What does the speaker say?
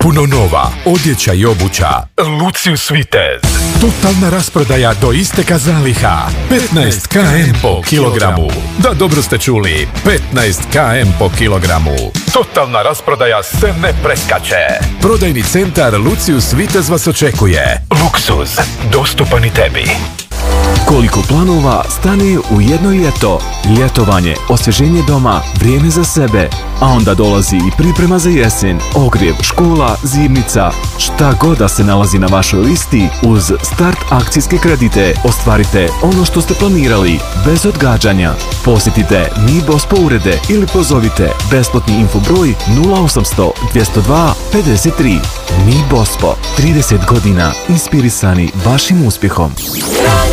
Potpuno nova odjeća i obuća Lucius Vitez. Totalna rasprodaja do isteka zaliha. 15 km po kilogramu. Da, dobro ste čuli. 15 km po kilogramu. Totalna rasprodaja se ne preskače. Prodajni centar Lucius Vitez vas očekuje. Luksuz, dostupan i tebi. Koliko planova stane u jedno ljeto. Ljetovanje, osvježenje doma, vrijeme za sebe. A onda dolazi i priprema za jesen, ogrjev, škola, zimnica. Šta god da se nalazi na vašoj listi, uz Start akcijske kredite ostvarite ono što ste planirali, bez odgađanja. Posjetite Mi Bospo urede ili pozovite besplatni infobroj 0800 202 53. Mi Bospo, 30 godina inspirisani vašim uspjehom.